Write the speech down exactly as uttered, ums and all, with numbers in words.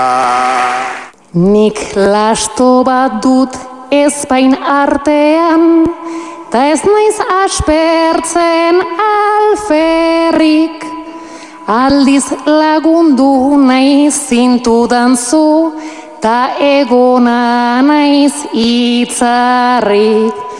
Nik lasto bat dut ezpain artean, ta ez naiz aspertzen alferrik. Aldiz lagundu naiz zintudan zu, ta egona naiz itzarrik.